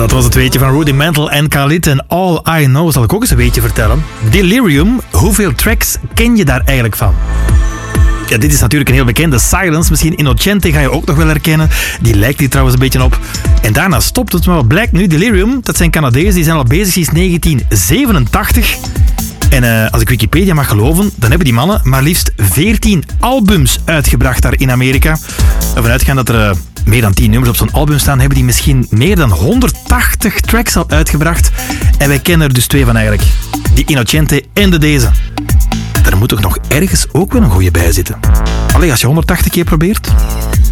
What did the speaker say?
Dat was het weetje van Rudimental en Khalid en All I Know zal ik ook eens een weetje vertellen. Delirium, hoeveel tracks ken je daar eigenlijk van? Ja, dit is natuurlijk een heel bekende. Silence, misschien Innocente ga je ook nog wel herkennen. Die lijkt hier trouwens een beetje op. En daarna stopt het, maar wat blijkt nu? Delirium, dat zijn Canadezen, die zijn al bezig sinds 1987. En als ik Wikipedia mag geloven, dan hebben die mannen maar liefst 14 albums uitgebracht daar in Amerika. Ervan uitgaan dat er meer dan 10 nummers op zo'n album staan, hebben die misschien meer dan 180 tracks al uitgebracht. En wij kennen er dus 2 van eigenlijk. Die Innocente en deze. Daar moet toch nog ergens ook wel een goeie bij zitten. Allee, als je 180 keer probeert...